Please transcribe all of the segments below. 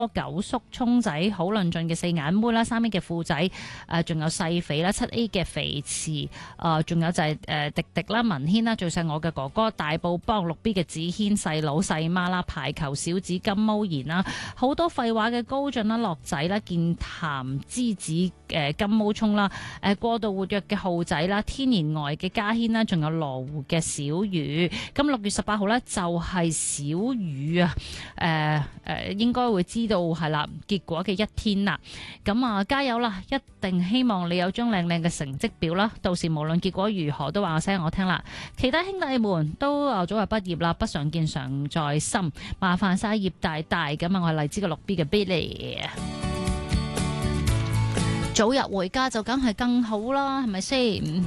九叔、聰仔、好論盡嘅四眼妹啦，3A 嘅富仔，仲有細肥啦，7A 嘅肥慈，仲有就係迪迪啦、文軒啦，最細我嘅哥哥大埔幫6B 嘅子軒細佬細媽啦，排球小子金毛賢啦，好多廢話嘅高進啦、樂仔啦、健談之子金毛聰啦，過度活躍嘅浩仔啦，天然呆嘅家軒啦，仲有羅湖嘅小魚。咁6月18號呢，就係小魚啊，應該會知道係啦結果嘅一天啦。咁啊加油啦，一定希望你有張靚靚嘅成績表啦，到時無論結果如何都話聲我聽啦。其他兄弟們都早日畢業啦，不常見常在心，麻煩晒葉大大。咁啊我係荔枝嘅6B 嘅 Billy， 早日回家就梗係更好啦，係咪先？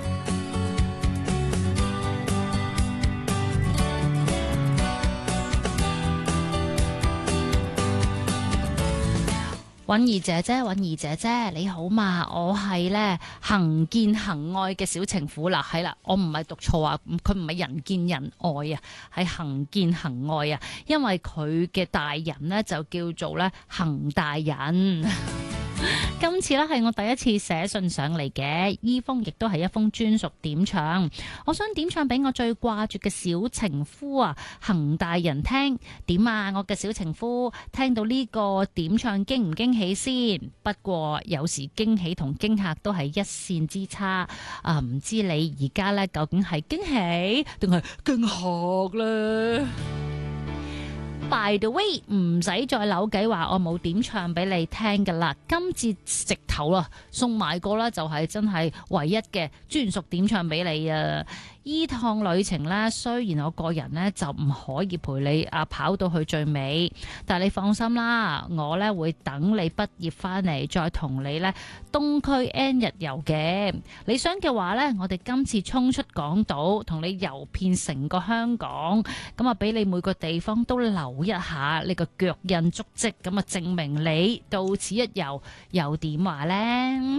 允兒姐姐，允兒姐姐你好嘛？我係呢恒見恒愛嘅小情婦啦，係啦，我唔係讀錯啊，佢唔係人見人愛啊，係恒見恒愛啊，因為佢嘅大人呢，就叫做呢恒大人。今次咧係我第一次寫信上嚟嘅，呢封亦都係一封專屬點唱。我想點唱俾我最掛住嘅小情夫啊，恒大人聽點啊？我嘅小情夫聽到呢個點唱驚唔驚喜先？不過有時驚喜同驚嚇都係一線之差啊！唔知你而家咧究竟係驚喜定係驚嚇咧？By the way， 唔使再扭計話我冇點唱俾你聽噶啦，今次直頭啦，送埋個啦，就係真係唯一嘅專屬點唱俾你啊！依趟旅程呢，雖然我個人呢就唔可以陪你跑到去最尾，但係你放心啦，我呢會等你畢業翻嚟再同你呢東區 N 日遊嘅。你想嘅話呢，我哋今次衝出港島，同你遊遍成個香港，咁啊俾你每個地方都留一下你個腳印足跡，咁啊證明你到此一遊，又點話呢？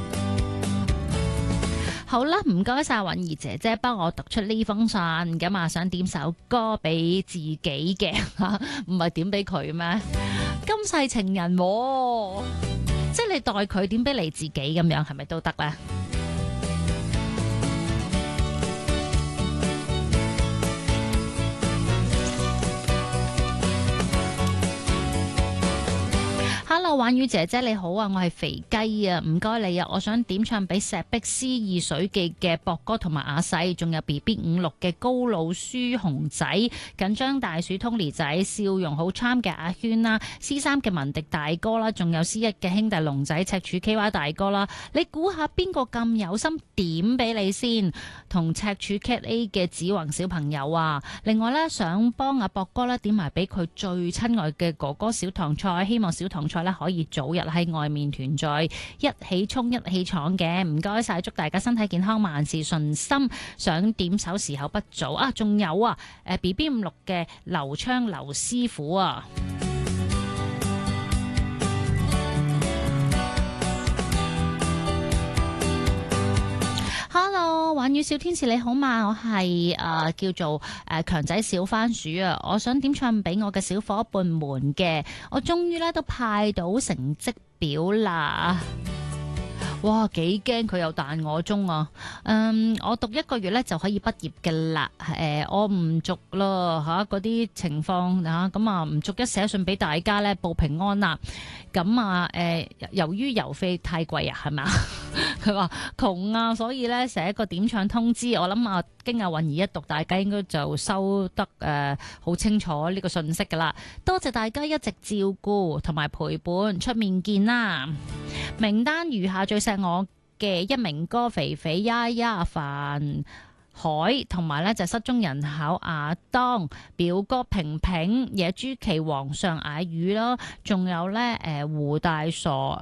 好啦，唔該晒允兒姐姐幫我讀出呢封信，咁啊想點首歌俾自己嘅，唔係點俾佢咩？今世情人喎，即係你代佢點俾你自己咁樣，係咪都得呢？Hello， 婉宇姐姐你好啊，我係肥雞啊，唔該你啊，我想點唱俾石壁詩意水記嘅博哥同埋阿細，仲有 BB56嘅高老書熊仔，緊張大鼠 Tony 仔，笑容好 charm 嘅阿軒啦，C3嘅文迪大哥啦，仲有 C1 嘅兄弟龍仔赤柱 KY 大哥啦，你估下邊個咁有心點俾你先？同赤柱 Cat A 嘅子宏小朋友啊，另外呢，想幫阿博哥呢點埋俾佢最親愛嘅哥哥小糖菜，希望小糖菜可以早日喺外面團聚，一起衝一起闖嘅，唔該晒，祝大家身體健康，萬事順心。想點首時候不早啊，仲有啊，BB56嘅劉昌劉師傅啊。Hello， 玩語小天使你好嘛？我係叫做強仔小番薯啊！我想點唱俾我嘅小伙伴們嘅，我終於咧都派到成績表啦！哇，幾驚佢又彈我鐘啊！我讀1個月咧就可以畢業嘅啦。我唔續咯嚇，嗰啲情況嚇咁啊，唔逐一寫信俾大家咧報平安啦。咁啊由於郵費太貴啊，係咪？佢話窮啊，所以咧寫一個點唱通知。我諗經阿韻兒一讀，大家應該就收得好清楚呢個信息噶啦。多謝大家一直照顧同埋陪伴，出面見啦。名單如下：最錫我嘅一鳴哥肥肥丫丫范海，同埋咧就失蹤人口亞當，表哥平平，野豬旗皇上嗌魚咯，仲有咧胡大傻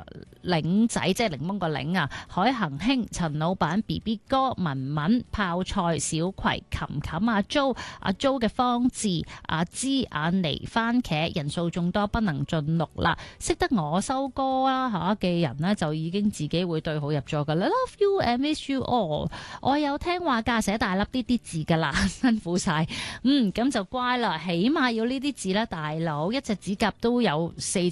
檸仔即係檸檬個檸啊，海恒興、陳老闆、BB 哥、文文、泡菜、小葵、琴琴、阿 Jo 嘅方志、阿芝、阿妮、番茄，人數眾多不能盡錄啦。識得我收歌啦嚇嘅人呢，就已經自己會對號入座噶啦。Love you and miss you all。我有聽話架寫大粒啲字噶啦，辛苦晒。咁就乖啦，起碼要呢啲字啦，大佬一隻指甲都有4隻